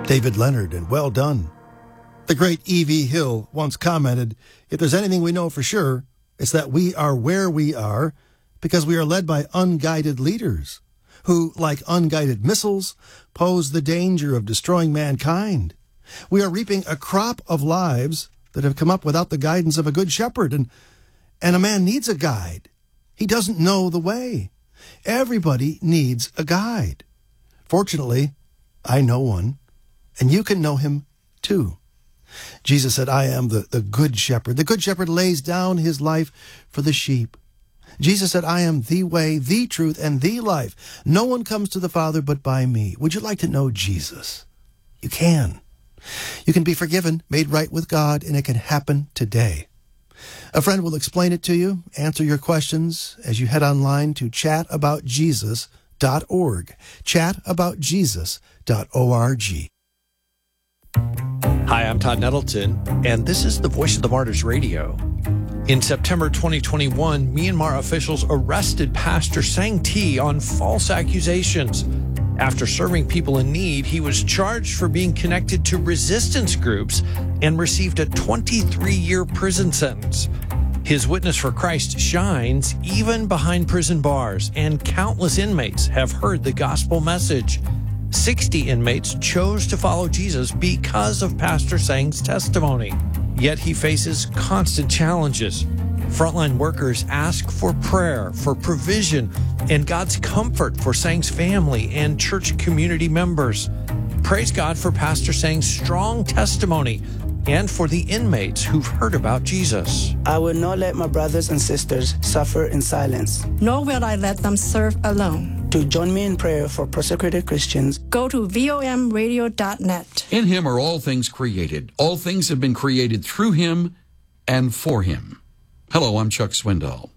David Leonard, and well done. The great E.V. Hill once commented, if there's anything we know for sure, it's that we are where we are because we are led by unguided leaders who, like unguided missiles, pose the danger of destroying mankind. We are reaping a crop of lives that have come up without the guidance of a good shepherd, and a man needs a guide. He doesn't know the way. Everybody needs a guide. Fortunately, I know one, and you can know him too. Jesus said, I am the good shepherd. The good shepherd lays down his life for the sheep. Jesus said, I am the way, the truth, and the life. No one comes to the Father but by me. Would you like to know Jesus? You can. You can be forgiven, made right with God, and it can happen today. A friend will explain it to you, answer your questions as you head online to chataboutjesus.org. Chataboutjesus.org. Hi, I'm Todd Nettleton, and this is the Voice of the Martyrs Radio. In September 2021, Myanmar officials arrested Pastor Sang Thi on false accusations. After serving people in need, he was charged for being connected to resistance groups and received a 23-year prison sentence. His witness for Christ shines even behind prison bars, and countless inmates have heard the gospel message. 60 inmates chose to follow Jesus because of Pastor Sang's testimony. Yet he faces constant challenges. Frontline workers ask for prayer, for provision, and God's comfort for Sang's family and church community members. Praise God for Pastor Sang's strong testimony and for the inmates who've heard about Jesus. I will not let my brothers and sisters suffer in silence. Nor will I let them serve alone. To join me in prayer for persecuted Christians, go to vomradio.net. In him are all things created. All things have been created through him and for him. Hello, I'm Chuck Swindoll.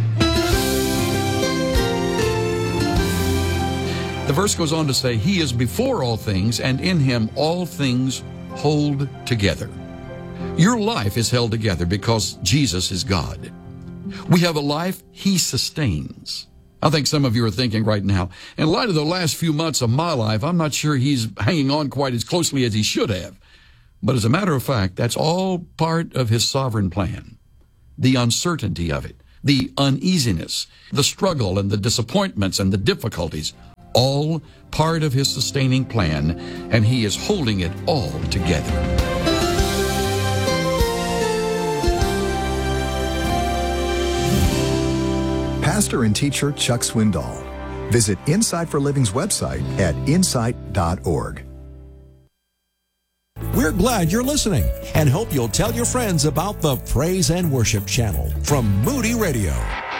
The verse goes on to say, he is before all things, and in him all things hold together. Your life is held together because Jesus is God. We have a life he sustains. I think some of you are thinking right now, in light of the last few months of my life, I'm not sure he's hanging on quite as closely as he should have. But as a matter of fact, that's all part of his sovereign plan. The uncertainty of it, the uneasiness, the struggle and the disappointments and the difficulties, all part of his sustaining plan, and he is holding it all together. Pastor and teacher Chuck Swindoll. Visit Insight for Living's website at insight.org. We're glad you're listening and hope you'll tell your friends about the Praise and Worship channel from Moody Radio.